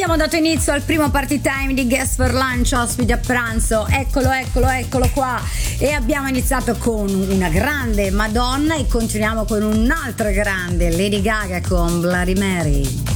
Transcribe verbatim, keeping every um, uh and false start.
Abbiamo dato inizio al primo party time di Guest for Lunch, ospiti a pranzo. Eccolo, eccolo, eccolo qua. E abbiamo iniziato con una grande Madonna e continuiamo con un'altra grande Lady Gaga con Bloody Mary.